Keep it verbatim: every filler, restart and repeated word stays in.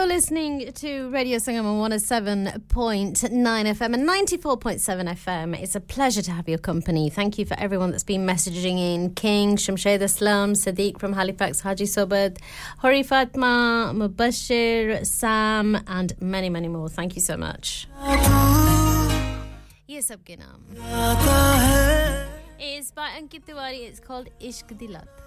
listening to Radio Sangam on one oh seven point nine F M and ninety-four point seven F M. It's a pleasure to have your company. Thank you for everyone that's been messaging in. King, Shamshed Aslam, Sadiq from Halifax, Haji Sobad, Hori Fatma, Mubashir, Sam, and many, many more. Thank you so much. Ye sab ke naam is by Ankit Tiwari. It's called Ishq Dilat.